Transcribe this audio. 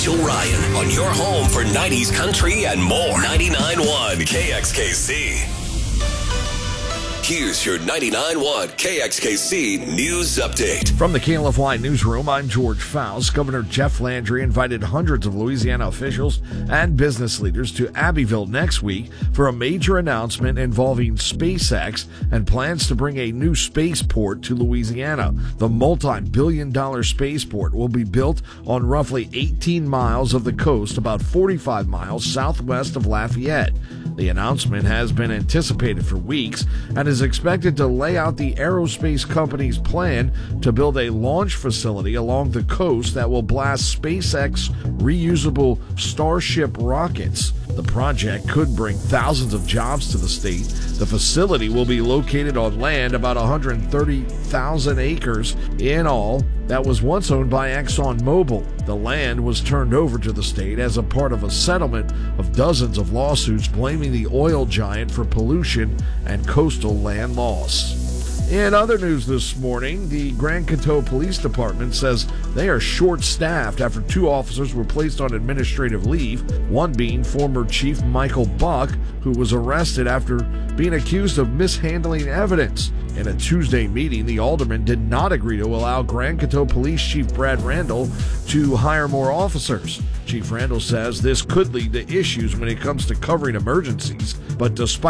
Rachel Ryan on your home for 90s country and more. 99.1 KXKC. Here's your 99.1 KXKC News Update. From the KLFY Newsroom, I'm George Faust. Governor Jeff Landry invited hundreds of Louisiana officials and business leaders to Abbeville next week for a major announcement involving SpaceX and plans to bring a new spaceport to Louisiana. The multi-billion-dollar spaceport will be built on roughly 18 miles of the coast, about 45 miles southwest of Lafayette. The announcement has been anticipated for weeks and is expected to lay out the aerospace company's plan to build a launch facility along the coast that will blast SpaceX reusable Starship rockets. The project could bring thousands of jobs to the state. The facility will be located on land about 130,000 acres in all that was once owned by ExxonMobil. The land was turned over to the state as a part of a settlement of dozens of lawsuits blaming the oil giant for pollution and coastal land loss. In other news this morning, the Grand Coteau Police Department says they are short-staffed after 2 officers were placed on administrative leave, one being former Chief Michael Buck, who was arrested after being accused of mishandling evidence. In a Tuesday meeting, the alderman did not agree to allow Grand Coteau Police Chief Brad Randall to hire more officers. Chief Randall says this could lead to issues when it comes to covering emergencies, but despite